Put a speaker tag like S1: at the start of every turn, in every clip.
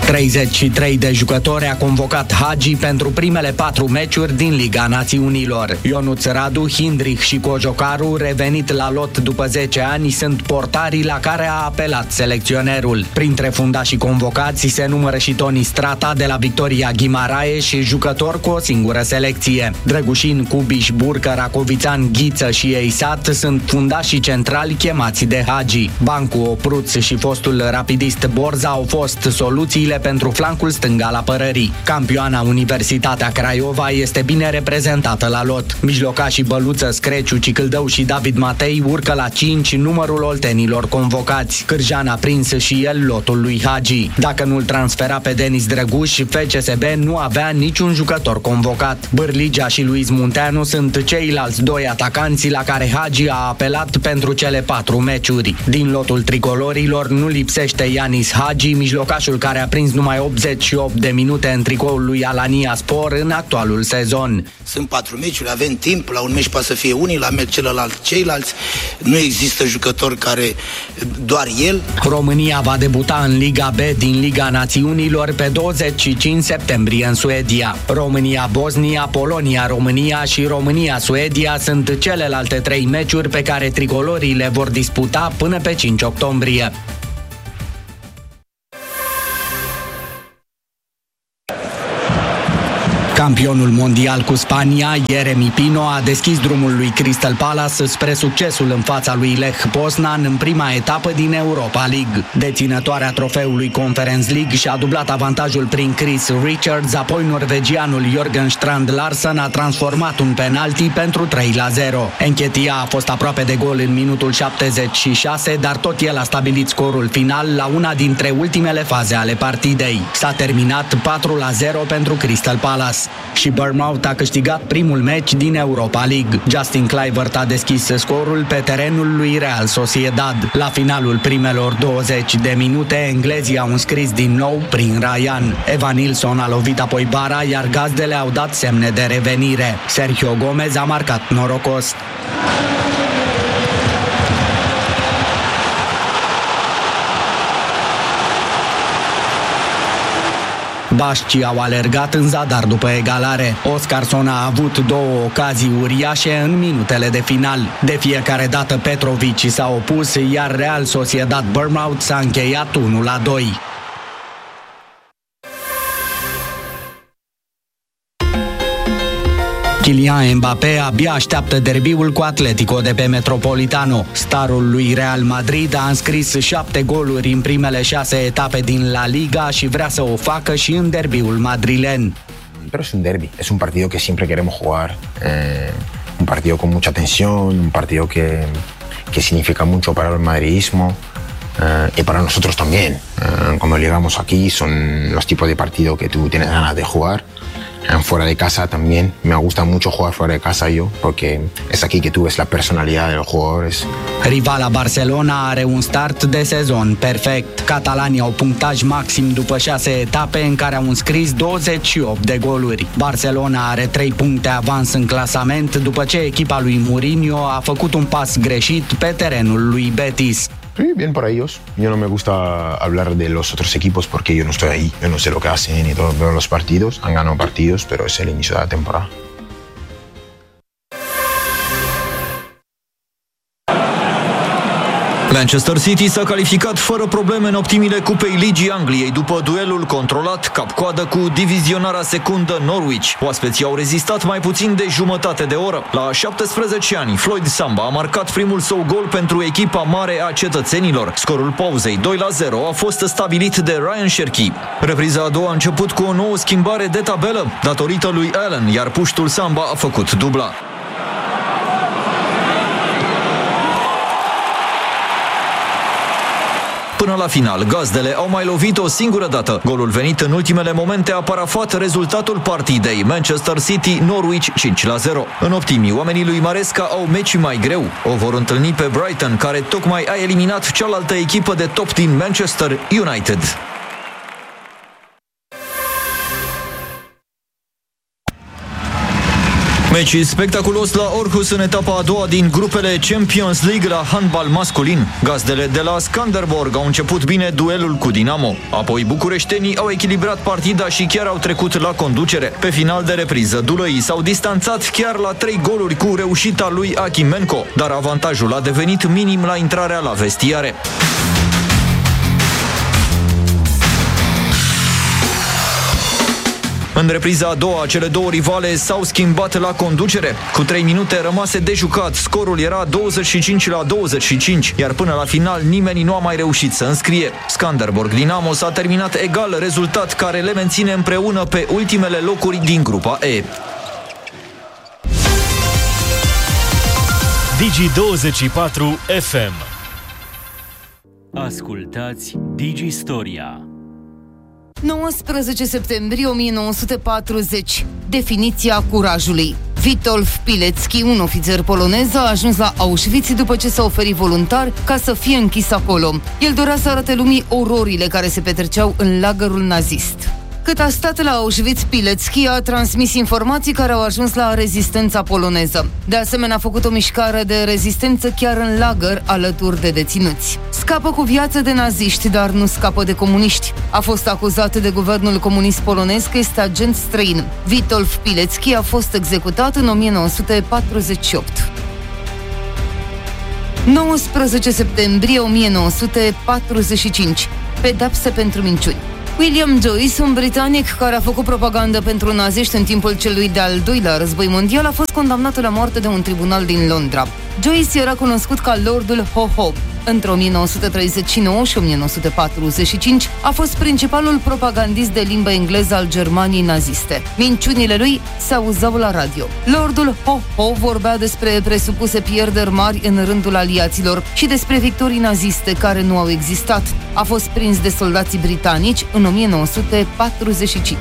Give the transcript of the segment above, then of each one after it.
S1: 33 de jucători a convocat Hagi pentru primele 4 meciuri din Liga Națiunilor. Ionuț Radu, Hindrich și Cojocaru, revenit la lot după 10 ani, sunt portarii la care a apelat selecționerul. Printre fundașii convocați se numără și Toni Strata de la Victoria Ghimarae și jucător cu o singură selecție. Drăgușin, Cubiș, Burcă, Racovițan, Ghiță și Eisat sunt fundașii centrali chemați de Hagi. Bancu, Opruț și fostul rapidist Borza au fost soluțiile pentru flancul stâng al apărării. Campioana Universitatea Craiova este bine reprezentată la lot. Mijlocașii Băluță, Screciu, Cicâldău și David Matei urcă la 5 numărul oltenilor convocați. Cârjan a prins și el lotul lui Hagi. Dacă nu-l transfera pe Denis Drăguș, FCSB nu avea niciun jucător convocat. Bârligea și Luis Munteanu sunt ceilalți 2 atacanți la care Hagi a apelat pentru cele 4 meciuri. Din lotul tricolorilor nu lipsește Ianis Hagi, mijlocașul care a prins numai 88 de minute în tricoul lui Alania Spor în actualul sezon.
S2: Sunt 4 meciuri, avem timp, la un meci poate să fie unii, la meci celălalt ceilalți. Nu există jucător care doar el.
S1: România va debuta în Liga B din Liga Națiunilor pe 25 septembrie în Suedia. România-Bosnia, Polonia-România și România-Suedia sunt celelalte 3 meciuri pe care tricolorii le vor disputa până pe 5 octombrie. Campionul mondial cu Spania, Jeremy Pino, a deschis drumul lui Crystal Palace spre succesul în fața lui Lech Poznan în prima etapă din Europa League. Deținătoarea trofeului Conference League și-a dublat avantajul prin Chris Richards, apoi norvegianul Jørgen Strand Larsen a transformat un penalti pentru 3-0. Enchetia a fost aproape de gol în minutul 76, dar tot el a stabilit scorul final la una dintre ultimele faze ale partidei. S-a terminat 4-0 pentru Crystal Palace. Și Bournemouth a câștigat primul meci din Europa League. Justin Kluivert a deschis scorul pe terenul lui Real Sociedad. La finalul primelor 20 de minute, englezii au înscris din nou prin Ryan. Evan Nilsson a lovit apoi bara, iar gazdele au dat semne de revenire. Sergio Gomez a marcat norocos. Bașcii au alergat în zadar după egalare. Oscarson a avut 2 ocazii uriașe în minutele de final. De fiecare dată Petrovic s-a opus, iar Real Sociedad Bournemouth s-a încheiat 1-2. Kylian Mbappé abia așteaptă derbiul cu Atletico de pe Metropolitano. Starul lui Real Madrid a înscris 7 goluri în primele 6 etape din La Liga și vrea să o facă și în derbiul madrilen.
S3: Pero es un derbi, es un partido que siempre queremos jugar, un partido con mucha tensión, un partido que significa mucho para el madridismo y para nosotros también. Como llegamos aquí, son los tipos de partido que tú tienes ganas de jugar. Fuera de casa también, me gusta mucho jugar fuera de casa yo, porque es aquí que tú ves la personalidad de los jugadores.
S1: Rivala Barcelona are un start de sezon perfect. Catalanii au punctaj maxim după 6 etape în care au înscris 28 de goluri. Barcelona are 3 puncte avans în clasament după ce echipa lui Mourinho a făcut un pas greșit pe terenul lui Betis.
S3: Sí, bien para ellos. Yo no me gusta hablar de los otros equipos porque yo no estoy ahí, yo no sé lo que hacen y todo, veo los partidos, han ganado partidos, pero es el inicio de la temporada.
S4: Manchester City s-a calificat fără probleme în optimile Cupei Ligii Angliei după duelul controlat cap-coadă cu divizionarea secundă Norwich. Oaspeții au rezistat mai puțin de jumătate de oră. La 17 ani, Floyd Samba a marcat primul său gol pentru echipa mare a cetățenilor. Scorul pauzei 2-0 a fost stabilit de Ryan Cherki. Repriza a doua a început cu o nouă schimbare de tabelă datorită lui Allen, iar puștul Samba a făcut dubla. Până la final, gazdele au mai lovit o singură dată. Golul venit în ultimele momente a parafat rezultatul partidei. Manchester City, Norwich 5-0. În optimii, oamenii lui Maresca au meci mai greu. O vor întâlni pe Brighton, care tocmai a eliminat cealaltă echipă de top din Manchester United. Meci spectaculos la Aarhus în etapa a doua din grupele Champions League la handbal masculin. Gazdele de la Skanderborg au început bine duelul cu Dinamo. Apoi bucureștenii au echilibrat partida și chiar au trecut la conducere. Pe final de repriză, dulăii s-au distanțat chiar la 3 goluri cu reușita lui Achimenko, dar avantajul a devenit minim la intrarea la vestiare. În repriza a doua, cele două rivale s-au schimbat la conducere. Cu 3 minute rămase de jucat, scorul era 25-25, iar până la final nimeni nu a mai reușit să înscrie. Skanderborg-Dinamo s-a terminat egal, rezultat care le menține împreună pe ultimele locuri din grupa E.
S5: Digi24 FM. Ascultați Digistoria.
S6: 19 septembrie 1940. Definiția curajului. Witold Pilecki, un ofițer polonez, a ajuns la Auschwitz după ce s-a oferit voluntar ca să fie închis acolo. El dorea să arate lumii ororile care se petreceau în lagărul nazist. Cât a stat la Auschwitz, Pilecki a transmis informații care au ajuns la rezistența poloneză. De asemenea, a făcut o mișcare de rezistență chiar în lagăr, alături de deținuți. Scapă cu viață de naziști, dar nu scapă de comuniști. A fost acuzat de guvernul comunist polonez că este agent străin. Witold Pilecki a fost executat în 1948. 19 septembrie 1945. Pedapse pentru minciuni. William Joyce, un britanic care a făcut propagandă pentru naziști în timpul celui de-al doilea război mondial, a fost condamnat la moarte de un tribunal din Londra. Joyce era cunoscut ca Lordul Ho-Ho. Între 1939 și 1945 a fost principalul propagandist de limbă engleză al Germaniei naziste. Minciunile lui se auzeau la radio. Lordul Ho-Ho vorbea despre presupuse pierderi mari în rândul aliaților și despre victorii naziste care nu au existat. A fost prins de soldații britanici în 1945.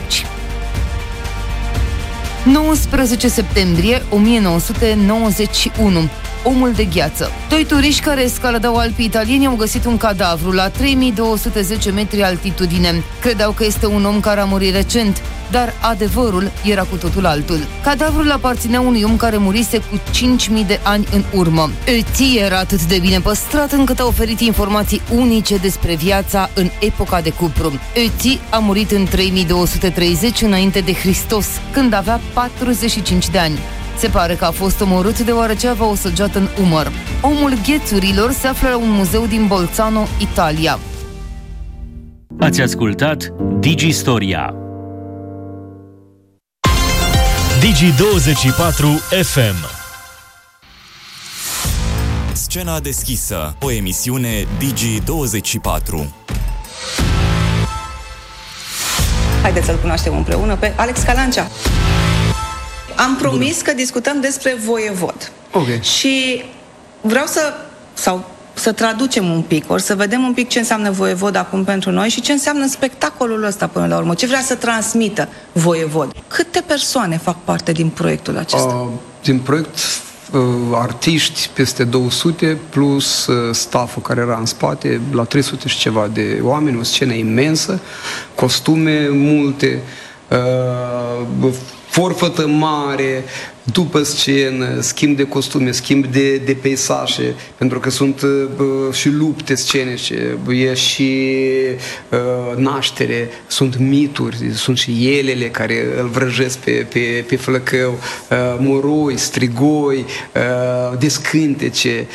S6: 19 septembrie 1991. Omul de gheață. Doi turiști care escaladau Alpii italieni au găsit un cadavru la 3210 metri altitudine. Credeau că este un om care a murit recent, dar adevărul era cu totul altul. Cadavrul aparținea unui om care murise cu 5000 de ani în urmă. Ötzi era atât de bine păstrat încât a oferit informații unice despre viața în epoca de cupru. Ötzi a murit în 3230 înainte de Hristos, când avea 45 de ani. Se pare că a fost omorât deoarece avea o săgeată în umăr. Omul ghețurilor se află la un muzeu din Bolzano, Italia.
S5: Ați ascultat Digistoria. Digi24 FM.
S7: Scena deschisă, o emisiune Digi24.
S8: Haideți să-l cunoaștem împreună pe Alex Calancea. Am promis că discutăm despre voievod.
S9: Okay.
S8: Și vreau să traducem un pic, ori să vedem un pic ce înseamnă voievod acum pentru noi și ce înseamnă spectacolul ăsta până la urmă. Ce vrea să transmită voievod? Câte persoane fac parte din proiectul acesta?
S9: Din proiect, artiști peste 200 plus stafful care era în spate, la 300 și ceva de oameni, o scenă imensă, costume multe, forfătă mare, după scenă, schimb de costume, schimb de peisaje, pentru că sunt și lupte scenice, e și naștere, sunt mituri, sunt și elele care îl vrăjesc pe flăcău, moroi, strigoi, descântece,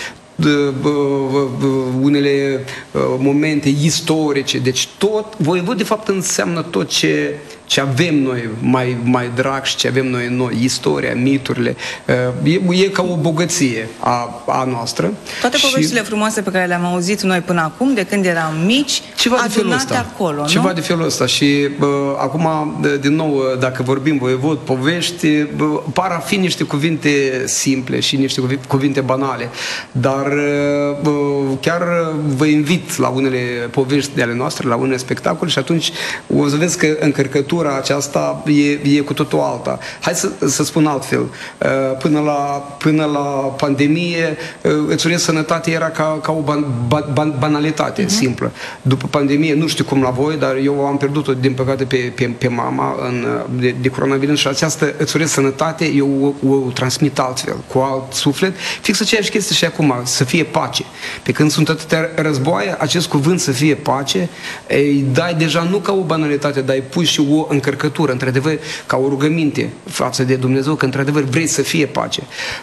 S9: unele momente istorice, deci tot, voievod de fapt înseamnă tot ce avem noi mai drag și ce avem noi, istoria, miturile, e ca o bogăție a noastră.
S8: Toate poveștile frumoase pe care le-am auzit noi până acum, de când eram mici, adunate acolo,
S9: ceva
S8: nu?
S9: de felul ăsta și acum, din nou, dacă vorbim voievod, povești, par a fi niște cuvinte simple și niște cuvinte banale, dar chiar vă invit la unele povești de ale noastre, la unele spectacole și atunci o să vezi că încărcătura încărcătura aceasta e cu totul alta. Hai să spun altfel. Până la pandemie, îți urez sănătate era ca o banalitate simplă. După pandemie, nu știu cum la voi, dar eu am pierdut-o, din păcate, pe mama de coronavirus și această îți urez sănătate, eu o transmit altfel, cu alt suflet. Fix aceeași chestie și acum, să fie pace. Pe când sunt atâtea războaie, acest cuvânt să fie pace, îi dai deja nu ca o banalitate, dar îi pui și o încărcătură, într-adevăr, ca o rugăminte față de Dumnezeu, că într-adevăr vrei să fie pace.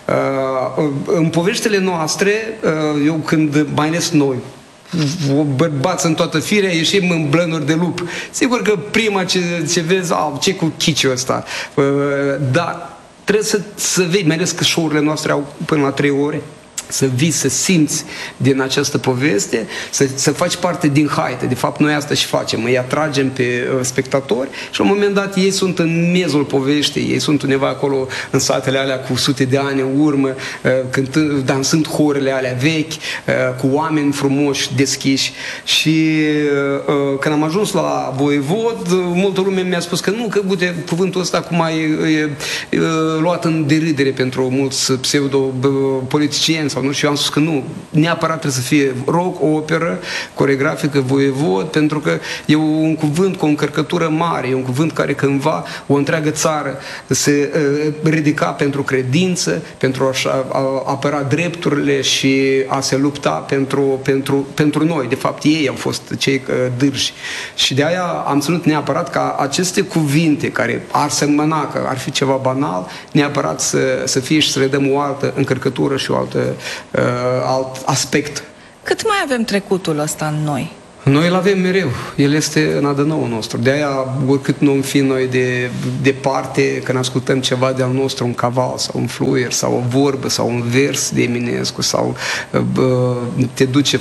S9: În poveștile noastre, eu când, mai ales noi, bărbați în toată firea, ieșim în blănuri de lup. Sigur că prima ce vezi, ce cu chiciul ăsta. Dar trebuie să vezi, mai ales că show-urile noastre au până la 3 ore, să vii, să simți din această poveste, să faci parte din haită. De fapt, noi asta și facem. Îi atragem pe spectatori și la un moment dat ei sunt în mezul poveștii, ei sunt undeva acolo în satele alea cu sute de ani în urmă, dansând horurile alea vechi, cu oameni frumoși, deschiși. Și când am ajuns la Voievod, multă lume mi-a spus că nu, că uite, cuvântul ăsta acum e luat în deridere pentru mulți pseudo-politicieni sau nu, și eu am spus că nu, neapărat trebuie să fie rock, operă, coregrafică, Voievod, pentru că e un cuvânt cu o încărcătură mare, e un cuvânt care cândva o întreagă țară se ridica pentru credință, pentru a apăra drepturile și a se lupta pentru noi. De fapt, ei au fost cei dârși. Și de aia am ținut neapărat ca aceste cuvinte care ar semăna că ar fi ceva banal, neapărat să fie și să le dăm o altă încărcătură și o altă alt aspect.
S8: Cât mai avem trecutul ăsta în noi?
S9: Noi îl avem mereu. El este în ADN-ul nostru. De aia, oricât nu am fi noi de departe, când ascultăm ceva de-al nostru, un caval sau un fluier sau o vorbă sau un vers de Eminescu sau te duce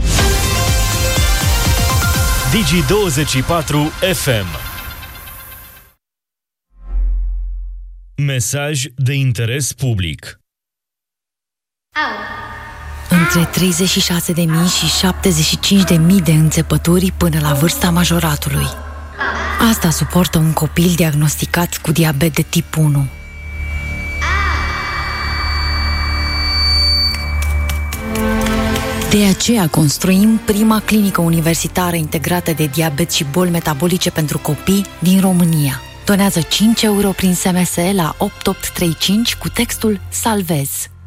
S5: Digi24 FM. Mesaj de interes public.
S10: Între 36.000 și 75.000 de înțepături până la vârsta majoratului. Asta suportă un copil diagnosticat cu diabet de tip 1. De aceea construim prima clinică universitară integrată de diabet și boli metabolice pentru copii din România. Donează 5 euro prin SMS la 8835 cu textul Salvez.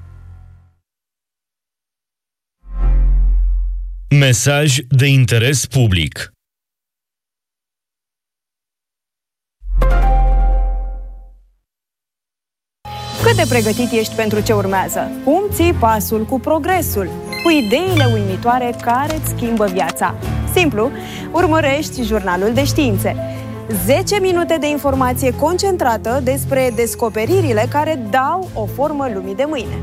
S5: Mesaj de interes public.
S11: Cât de pregătit ești pentru ce urmează? Cum ții pasul cu progresul? Cu ideile uimitoare care îți schimbă viața? Simplu, urmărești Jurnalul de Științe. 10 minute de informație concentrată despre descoperirile care dau o formă lumii de mâine.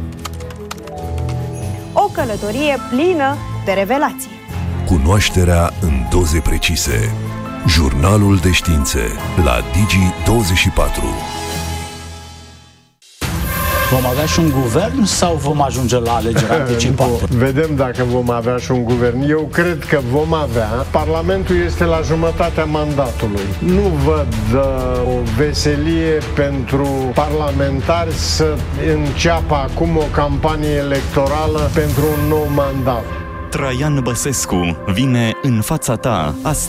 S11: O călătorie plină de revelații.
S12: Cunoașterea în doze precise. Jurnalul de Științe la Digi24.
S13: Vom avea și un guvern sau vom ajunge la alegeri anticipate?
S14: Vedem dacă vom avea și un guvern. Eu cred că vom avea. Parlamentul este la jumătatea mandatului. Nu văd o veselie pentru parlamentari să înceapă acum o campanie electorală pentru un nou mandat.
S7: Traian Băsescu vine în fața ta astăzi.